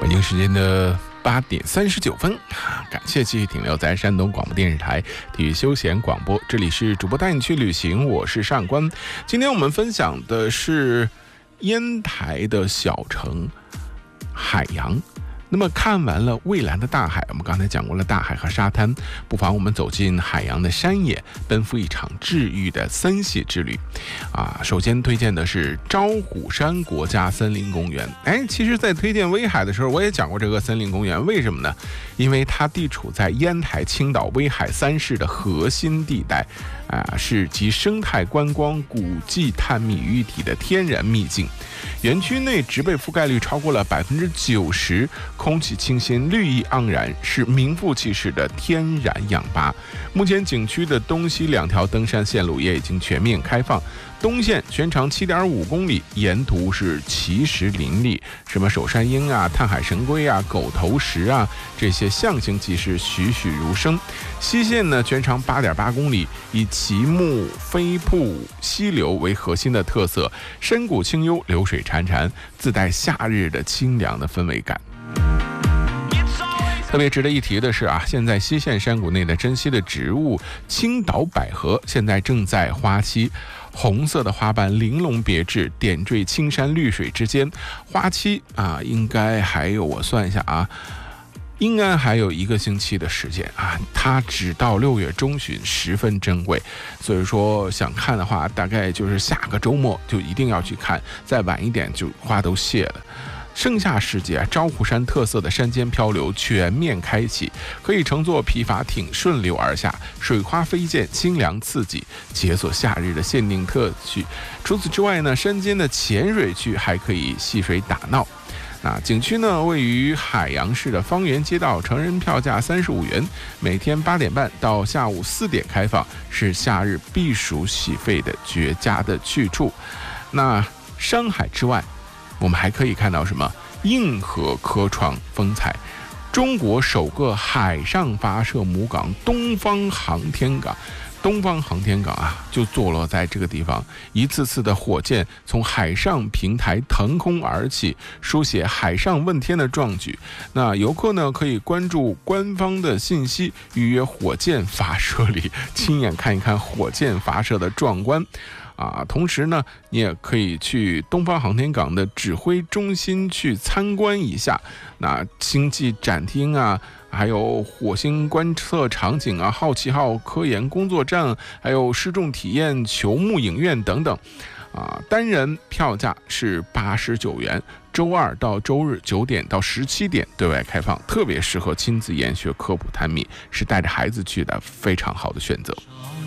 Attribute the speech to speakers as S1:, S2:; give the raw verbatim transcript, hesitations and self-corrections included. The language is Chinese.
S1: 北京时间的八点三十九分，感谢继续停留在山东广播电视台体育休闲广播，这里是主播带你去旅行，我是上官。今天我们分享的是烟台的小城海洋。那么看完了蔚蓝的大海，我们刚才讲过了大海和沙滩，不妨我们走进海洋的山野，奔赴一场治愈的森系之旅。啊，首先推荐的是招虎山国家森林公园。哎，其实在推荐威海的时候，我也讲过这个森林公园，为什么呢？因为它地处在烟台、青岛、威海三市的核心地带，啊，是集生态观光、古迹探秘于一体的天然秘境。园区内植被覆盖率超过了百分之九十，空气清新，绿意盎然，是名副其实的天然氧吧。目前景区的东西两条登山线路也已经全面开放。东线全长 七点五公里，沿途是奇石林立，什么首山鹰啊、探海神龟啊、狗头石啊，这些象形技师栩栩如生。西线呢，全长 八点八公里，以奇木飞瀑溪流为核心的特色，山谷清幽，流水潺潺，自带夏日的清凉的氛围感。特别值得一提的是啊，现在西线山谷内的珍稀的植物青岛百合现在正在花期，红色的花瓣玲珑别致，点缀青山绿水之间。花期啊，应该还有我算一下啊，应该还有一个星期的时间啊，它只到六月中旬，十分珍贵。所以说想看的话，大概就是下个周末就一定要去看，再晚一点就花都谢了。盛夏时节啊，招虎山特色的山间漂流全面开启，可以乘坐皮筏艇顺流而下，水花飞溅，清凉刺激，解锁夏日的限定特区。除此之外呢，山间的潜水区还可以戏水打闹。那景区呢，位于海洋市的方圆街道，成人票价三十五元，每天八点半到下午四点开放，是夏日避暑洗肺的绝佳的去处。那山海之外，我们还可以看到什么？硬核科创风采，中国首个海上发射母港东方航天港。东方航天港啊，就坐落在这个地方，一次次的火箭从海上平台腾空而起，书写海上问天的壮举。那游客呢，可以关注官方的信息，预约火箭发射礼，亲眼看一看火箭发射的壮观。啊，同时呢，你也可以去东方航天港的指挥中心去参观一下，那星际展厅啊，还有火星观测场景啊，好奇号科研工作站，还有失重体验球幕影院等等。啊，单人票价是八十九元，周二到周日九点到十七点对外开放，特别适合亲子研学科普探秘，是带着孩子去的非常好的选择。